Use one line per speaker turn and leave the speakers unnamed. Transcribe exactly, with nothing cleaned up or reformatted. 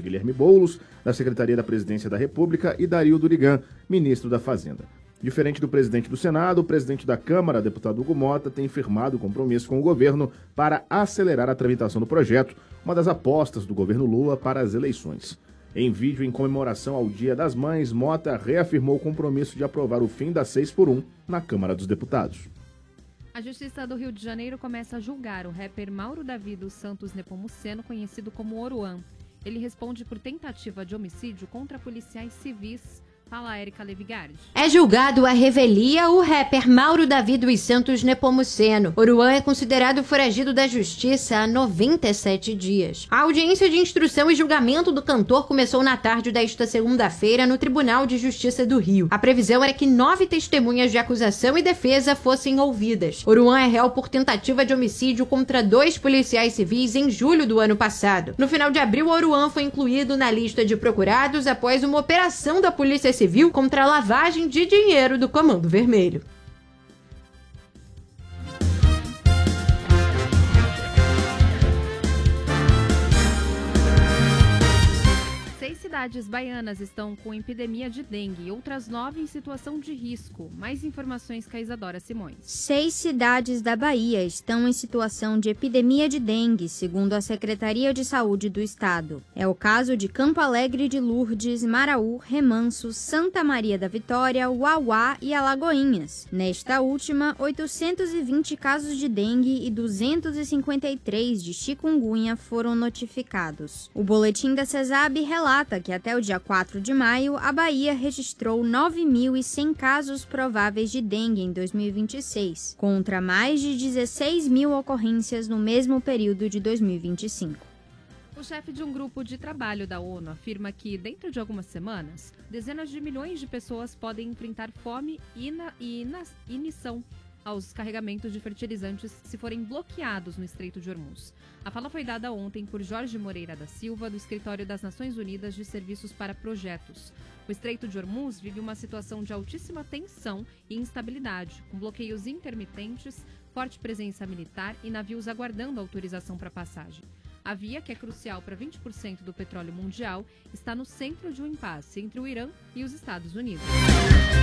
Guilherme Boulos, da Secretaria da Presidência da República, e Dario Durigan, ministro da Fazenda. Diferente do presidente do Senado, o presidente da Câmara, deputado Hugo Mota, tem firmado compromisso com o governo para acelerar a tramitação do projeto, uma das apostas do governo Lula para as eleições. Em vídeo em comemoração ao Dia das Mães, Mota reafirmou o compromisso de aprovar o fim da seis por um na Câmara dos Deputados.
A Justiça do Rio de Janeiro começa a julgar o rapper Mauro Davi dos Santos Nepomuceno, conhecido como Oruan. Ele responde por tentativa de homicídio contra policiais civis. Fala, Érica Levigardi.
É julgado à revelia o rapper Mauro Davi dos Santos Nepomuceno. Oruan é considerado foragido da justiça há noventa e sete dias. A audiência de instrução e julgamento do cantor começou na tarde desta segunda-feira no Tribunal de Justiça do Rio. A previsão era que nove testemunhas de acusação e defesa fossem ouvidas. Oruan é réu por tentativa de homicídio contra dois policiais civis em julho do ano passado. No final de abril, Oruan foi incluído na lista de procurados após uma operação da Polícia Civil contra a lavagem de dinheiro do Comando Vermelho.
Seis cidades baianas estão com epidemia de dengue e outras nove em situação de risco. Mais informações com a Isadora Simões.
Seis cidades da Bahia estão em situação de epidemia de dengue, segundo a Secretaria de Saúde do Estado. É o caso de Campo Alegre de Lourdes, Maraú, Remanso, Santa Maria da Vitória, Uauá e Alagoinhas. Nesta última, oitocentos e vinte casos de dengue e duzentos e cinquenta e três de chikungunya foram notificados. O boletim da CESAB relata que até o dia quatro de maio, a Bahia registrou nove mil e cem casos prováveis de dengue em dois mil e vinte e seis, contra mais de dezesseis mil ocorrências no mesmo período de dois mil e vinte e cinco.
O chefe de um grupo de trabalho da ONU afirma que, dentro de algumas semanas, dezenas de milhões de pessoas podem enfrentar fome e inanição aos carregamentos de fertilizantes se forem bloqueados no Estreito de Hormuz. A fala foi dada ontem por Jorge Moreira da Silva, do Escritório das Nações Unidas de Serviços para Projetos. O Estreito de Hormuz vive uma situação de altíssima tensão e instabilidade, com bloqueios intermitentes, forte presença militar e navios aguardando autorização para passagem. A via, que é crucial para vinte por cento do petróleo mundial, está no centro de um impasse entre o Irã e os Estados Unidos.